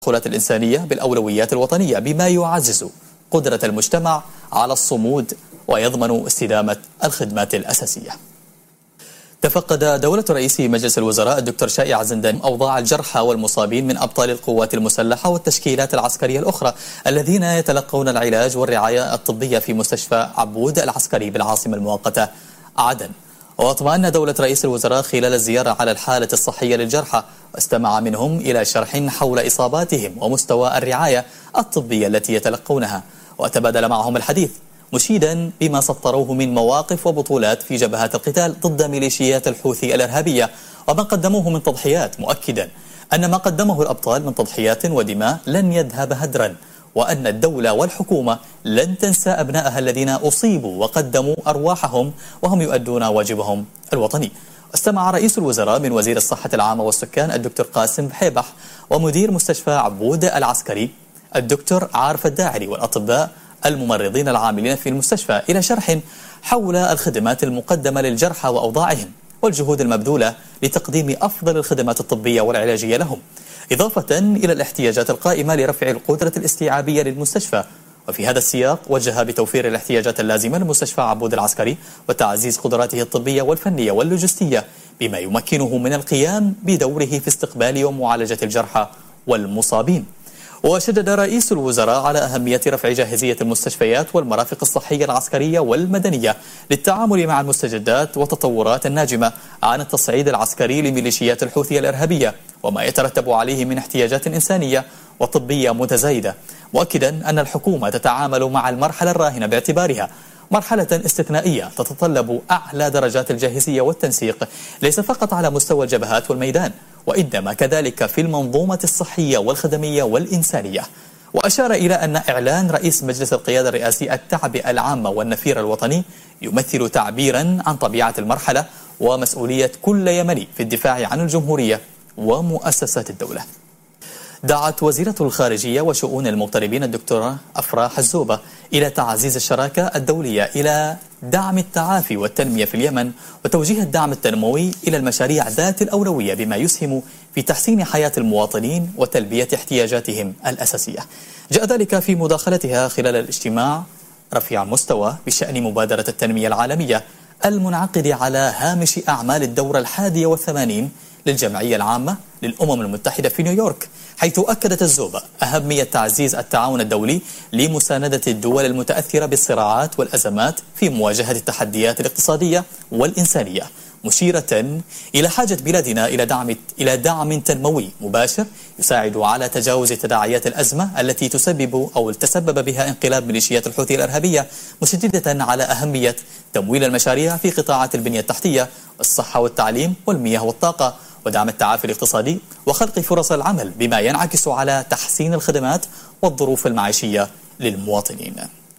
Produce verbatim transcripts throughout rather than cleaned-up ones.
التدخلات الإنسانية بالأولويات الوطنية بما يعزز قدرة المجتمع على الصمود ويضمن استدامة الخدمات الأساسية. تفقد دولة رئيس مجلس الوزراء الدكتور شائع عزنداني أوضاع الجرحى والمصابين من أبطال القوات المسلحة والتشكيلات العسكرية الأخرى الذين يتلقون العلاج والرعاية الطبية في مستشفى عبود العسكري بالعاصمة المؤقتة عدن. واطمأن دولة رئيس الوزراء خلال الزيارة على الحالة الصحية للجرحى، واستمع منهم إلى شرح حول إصاباتهم ومستوى الرعاية الطبية التي يتلقونها، وتبادل معهم الحديث مشيدا بما سطروه من مواقف وبطولات في جبهات القتال ضد ميليشيات الحوثي الإرهابية وما قدموه من تضحيات، مؤكدا أن ما قدمه الأبطال من تضحيات ودماء لن يذهب هدرا، وأن الدولة والحكومة لن تنسى أبنائها الذين أصيبوا وقدموا أرواحهم وهم يؤدون واجبهم الوطني. استمع رئيس الوزراء من وزير الصحة العامة والسكان الدكتور قاسم بحيبح ومدير مستشفى عبود العسكري الدكتور عارف الداعري والأطباء الممرضين العاملين في المستشفى إلى شرح حول الخدمات المقدمة للجرحى وأوضاعهم والجهود المبذولة لتقديم أفضل الخدمات الطبية والعلاجية لهم، إضافة إلى الاحتياجات القائمة لرفع القدرة الاستيعابية للمستشفى. وفي هذا السياق وجه بتوفير الاحتياجات اللازمة لمستشفى عبود العسكري وتعزيز قدراته الطبية والفنية واللوجستية بما يمكنه من القيام بدوره في استقبال ومعالجة الجرحى والمصابين. وشدد رئيس الوزراء على أهمية رفع جاهزية المستشفيات والمرافق الصحية العسكرية والمدنية للتعامل مع المستجدات والتطورات الناجمة عن التصعيد العسكري لميليشيات الحوثي الإرهابية وما يترتب عليه من احتياجات إنسانية وطبية متزايدة، مؤكدا أن الحكومة تتعامل مع المرحلة الراهنة باعتبارها مرحلة استثنائية تتطلب أعلى درجات الجاهزية والتنسيق ليس فقط على مستوى الجبهات والميدان وإنما كذلك في المنظومة الصحية والخدمية والإنسانية. وأشار إلى أن إعلان رئيس مجلس القيادة الرئاسي التعبئة العامة والنفير الوطني يمثل تعبيرا عن طبيعة المرحلة ومسؤولية كل يمني في الدفاع عن الجمهورية ومؤسسات الدولة. دعت وزيرة الخارجية وشؤون المغتربين الدكتورة أفراح الزوبة إلى تعزيز الشراكة الدولية إلى دعم التعافي والتنمية في اليمن وتوجيه الدعم التنموي إلى المشاريع ذات الأولوية بما يسهم في تحسين حياة المواطنين وتلبية احتياجاتهم الأساسية. جاء ذلك في مداخلتها خلال الاجتماع رفيع المستوى بشأن مبادرة التنمية العالمية المنعقد على هامش أعمال الدورة الحادية والثمانين للجمعية العامة للأمم المتحدة في نيويورك، حيث أكدت الزوبة أهمية تعزيز التعاون الدولي لمساندة الدول المتأثرة بالصراعات والأزمات في مواجهة التحديات الاقتصادية والإنسانية، مشيرة إلى حاجة بلادنا إلى دعم إلى دعم تنموي مباشر يساعد على تجاوز تداعيات الأزمة التي تسبب أو تسبب بها انقلاب ميليشيات الحوثي الإرهابية، مشددة على أهمية تمويل المشاريع في قطاعات البنية التحتية والصحة والتعليم والمياه والطاقة ودعم التعافي الاقتصادي وخلق فرص العمل بما ينعكس على تحسين الخدمات والظروف المعيشية للمواطنين.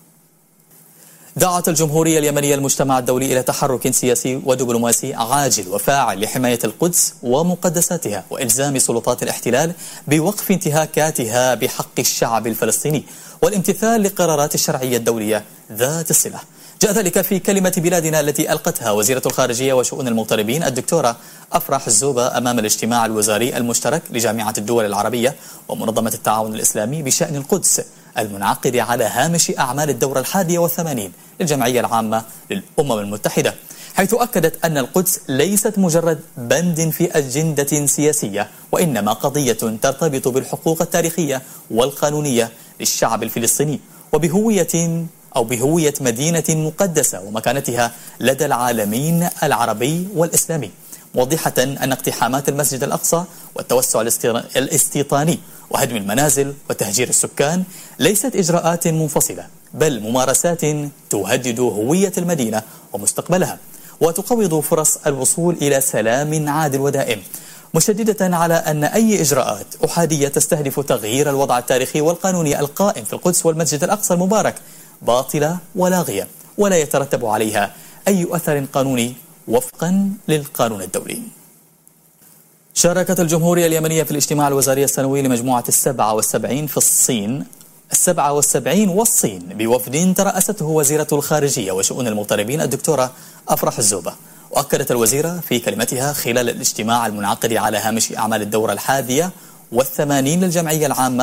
دعت الجمهورية اليمنية المجتمع الدولي إلى تحرك سياسي ودبلوماسي عاجل وفاعل لحماية القدس ومقدساتها وإلزام سلطات الاحتلال بوقف انتهاكاتها بحق الشعب الفلسطيني والامتثال لقرارات الشرعية الدولية ذات الصلة. جاء ذلك في كلمة بلادنا التي ألقتها وزيرة الخارجية وشؤون المغتربين الدكتورة أفراح الزوبة أمام الاجتماع الوزاري المشترك لجامعة الدول العربية ومنظمة التعاون الإسلامي بشأن القدس المنعقد على هامش أعمال الدورة الحادية والثمانين للجمعية العامة للأمم المتحدة، حيث أكدت أن القدس ليست مجرد بند في أجندة سياسية وإنما قضية ترتبط بالحقوق التاريخية والقانونية للشعب الفلسطيني وبهوية أو بهوية مدينة مقدسة ومكانتها لدى العالمين العربي والإسلامي، موضحة أن اقتحامات المسجد الأقصى والتوسع الاستيطاني وهدم المنازل وتهجير السكان ليست إجراءات منفصلة بل ممارسات تهدد هوية المدينة ومستقبلها وتقوض فرص الوصول إلى سلام عادل ودائم، مشددة على أن أي إجراءات أحادية تستهدف تغيير الوضع التاريخي والقانوني القائم في القدس والمسجد الأقصى المبارك باطلة ولاغية ولا يترتب عليها أي أثر قانوني وفقا للقانون الدولي. شاركت الجمهورية اليمنية في الاجتماع الوزاري السنوي لمجموعة السبعة والسبعين في الصين السبعة والسبعين والصين بوفد ترأسته وزيرة الخارجية وشؤون المغتربين الدكتورة أفراح الزوبة. وأكدت الوزيرة في كلمتها خلال الاجتماع المنعقد على هامش أعمال الدورة الحادية والثمانين للجمعية العامة